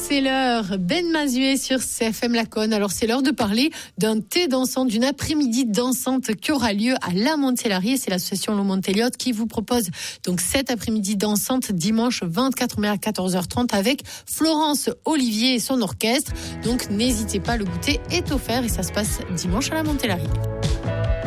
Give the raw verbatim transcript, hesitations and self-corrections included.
c'est l'heure. Ben Mazué sur C F M Laconne. Alors, c'est l'heure de parler d'un thé dansant, d'une après-midi dansante qui aura lieu à La Montellari. C'est l'association Le Monteliote qui vous propose donc cette après-midi dansante dimanche vingt-quatre mai à quatorze heures trente avec Florence Olivier et son orchestre. Donc, n'hésitez pas, le goûter est offert et ça se passe dimanche à La Montellari.